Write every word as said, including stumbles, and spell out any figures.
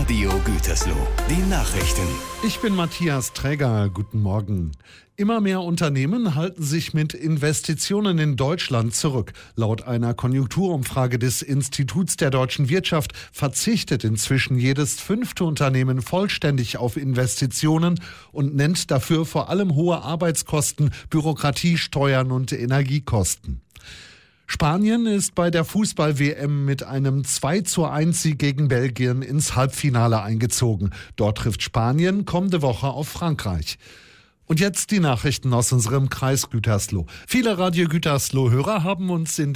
Radio Gütersloh. Die Nachrichten. Ich bin Matthias Träger. Guten Morgen. Immer mehr Unternehmen halten sich mit Investitionen in Deutschland zurück. Laut einer Konjunkturumfrage des Instituts der deutschen Wirtschaft verzichtet inzwischen jedes fünfte Unternehmen vollständig auf Investitionen und nennt dafür vor allem hohe Arbeitskosten, Bürokratie, Steuern und Energiekosten. Spanien ist bei der Fußball-W M mit einem zwei zu eins Sieg gegen Belgien ins Halbfinale eingezogen. Dort trifft Spanien kommende Woche auf Frankreich. Und jetzt die Nachrichten aus unserem Kreis Gütersloh. Viele Radio Gütersloh-Hörer haben uns in